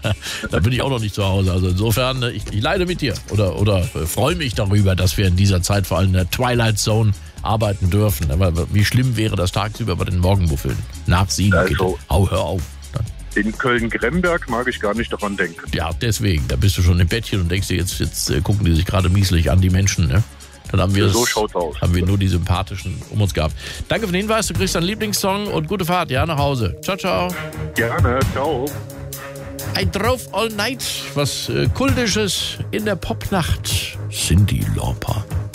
Da bin ich auch noch nicht zu Hause. Also insofern, ich leide mit dir oder freue mich darüber, dass wir in dieser Zeit vor allem in der Twilight Zone arbeiten dürfen. Aber wie schlimm wäre das tagsüber bei den Morgenmuffeln? Nach 7 Also, hör auf. In Köln-Gremberg mag ich gar nicht daran denken. Ja, deswegen. Da bist du schon im Bettchen und denkst dir, jetzt gucken die sich gerade mieselig an, die Menschen, ne? Dann haben wir, So schaut's aus. Haben wir nur die Sympathischen um uns gehabt. Danke für den Hinweis. Du kriegst deinen Lieblingssong und gute Fahrt, ja, nach Hause. Ciao, ciao. Gerne, ciao. I drove all night. Was Kultisches in der Popnacht. Cyndi Lauper.